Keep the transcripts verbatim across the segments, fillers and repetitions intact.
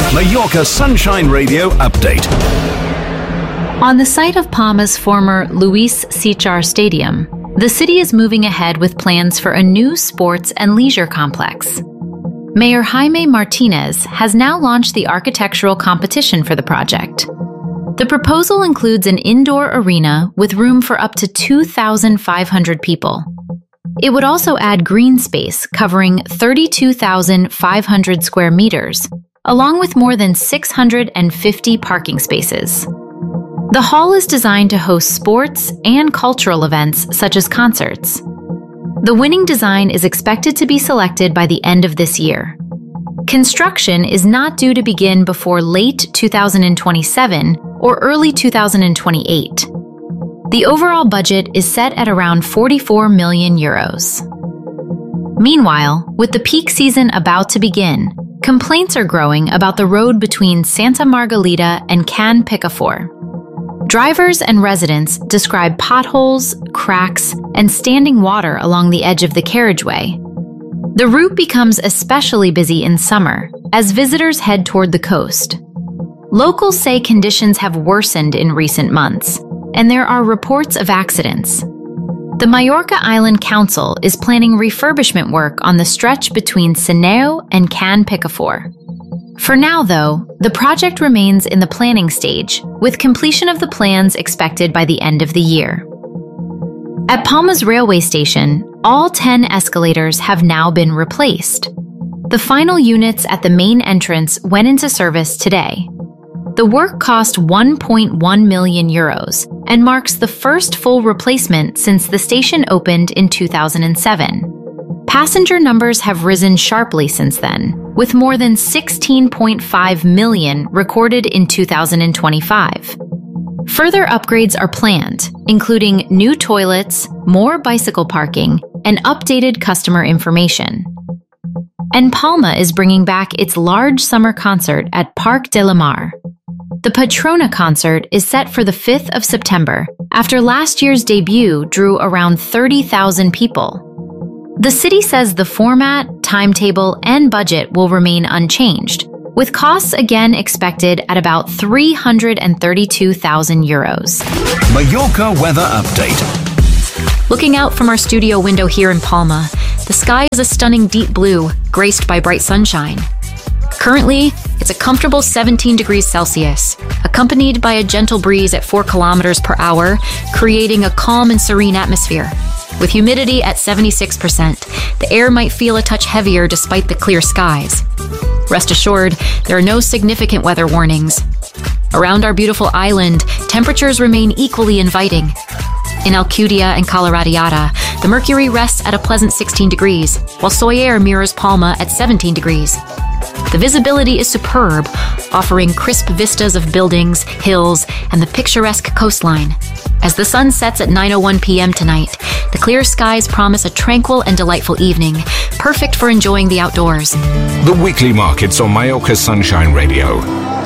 Mallorca Sunshine Radio update. On the site of Palma's former Luis Sichar Stadium, the city is moving ahead with plans for a new sports and leisure complex. Mayor Jaime Martinez has now launched the architectural competition for the project. The proposal includes an indoor arena with room for up to two thousand five hundred people. It would also add green space covering thirty-two thousand five hundred square meters, along with more than six hundred fifty parking spaces. The hall is designed to host sports and cultural events such as concerts. The winning design is expected to be selected by the end of this year. Construction is not due to begin before late two thousand twenty-seven or early two thousand twenty-eight. The overall budget is set at around forty-four million euros. Meanwhile, with the peak season about to begin, complaints are growing about the road between Santa Margalida and Can Picafor. Drivers and residents describe potholes, cracks, and standing water along the edge of the carriageway. The route becomes especially busy in summer as visitors head toward the coast. Locals say conditions have worsened in recent months, and there are reports of accidents. The Mallorca Island Council is planning refurbishment work on the stretch between Sineu and Can Picafor. For now, though, the project remains in the planning stage, with completion of the plans expected by the end of the year. At Palma's railway station, all ten escalators have now been replaced. The final units at the main entrance went into service today. The work cost one point one million euros and marks the first full replacement since the station opened in two thousand seven. Passenger numbers have risen sharply since then, with more than sixteen point five million recorded in two thousand twenty-five. Further upgrades are planned, including new toilets, more bicycle parking, and updated customer information. And Palma is bringing back its large summer concert at Parc de la Mar. The Patrona concert is set for the fifth of September, after last year's debut drew around thirty thousand people. The city says the format, timetable, and budget will remain unchanged, with costs again expected at about three hundred thirty-two thousand euros. Mallorca weather update. Looking out from our studio window here in Palma, the sky is a stunning deep blue, graced by bright sunshine. Currently, it's a comfortable seventeen degrees Celsius, accompanied by a gentle breeze at four kilometers per hour, creating a calm and serene atmosphere. With humidity at seventy-six percent, the air might feel a touch heavier despite the clear skies. Rest assured, there are no significant weather warnings. Around our beautiful island, temperatures remain equally inviting. In Alcudia and Calaradiada, the mercury rests at a pleasant sixteen degrees, while Soller mirrors Palma at seventeen degrees. The visibility is superb, offering crisp vistas of buildings, hills, and the picturesque coastline. As the sun sets at nine oh one p m tonight, the clear skies promise a tranquil and delightful evening, perfect for enjoying the outdoors. The weekly markets on Mallorca Sunshine Radio.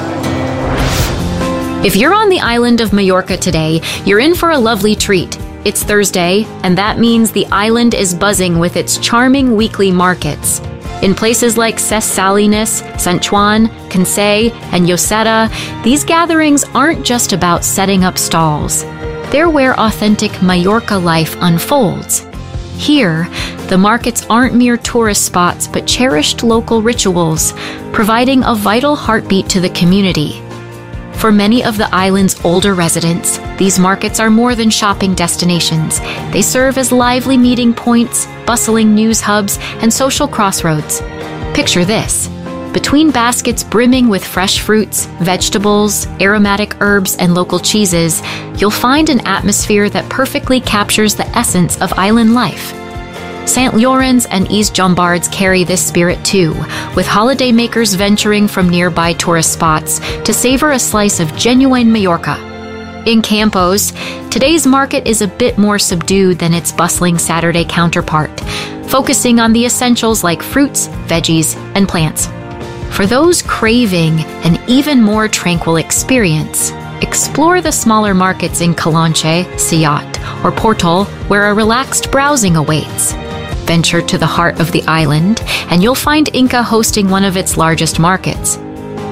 If you're on the island of Mallorca today, you're in for a lovely treat. It's Thursday, and that means the island is buzzing with its charming weekly markets. In places like Ses Salines, Sant Joan, Consell, and Lloseta, these gatherings aren't just about setting up stalls. They're where authentic Mallorca life unfolds. Here, the markets aren't mere tourist spots but cherished local rituals, providing a vital heartbeat to the community. For many of the island's older residents, these markets are more than shopping destinations. They serve as lively meeting points, bustling news hubs, and social crossroads. Picture this. Between baskets brimming with fresh fruits, vegetables, aromatic herbs, and local cheeses, you'll find an atmosphere that perfectly captures the essence of island life. Saint Llorenç and East Jombards carry this spirit too, with holidaymakers venturing from nearby tourist spots to savor a slice of genuine Mallorca. In Campos, today's market is a bit more subdued than its bustling Saturday counterpart, focusing on the essentials like fruits, veggies, and plants. For those craving an even more tranquil experience, explore the smaller markets in Calonche, Siat, or Portol, where a relaxed browsing awaits. Venture to the heart of the island, and you'll find Inca hosting one of its largest markets.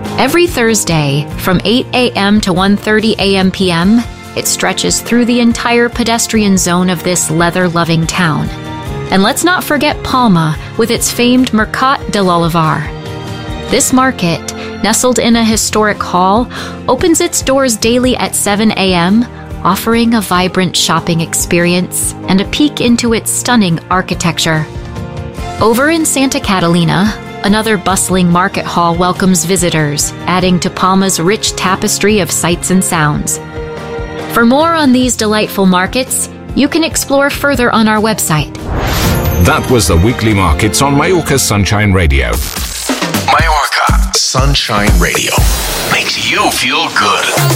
Every Thursday, from eight a.m. to one thirty a.m. p m, it stretches through the entire pedestrian zone of this leather-loving town. And let's not forget Palma with its famed Mercat de l'Olivar. This market, nestled in a historic hall, opens its doors daily at seven a.m., offering a vibrant shopping experience and a peek into its stunning architecture. Over in Santa Catalina, another bustling market hall welcomes visitors, adding to Palma's rich tapestry of sights and sounds. For more on these delightful markets, you can explore further on our website. That was the weekly markets on Mallorca Sunshine Radio. Mallorca Sunshine Radio makes you feel good.